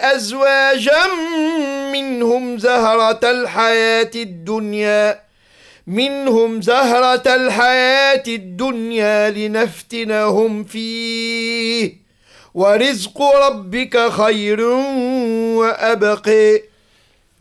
أزواجا منهم زهرة الحياة الدنيا لنفتنهم فيه ورزق ربك خير وأبقى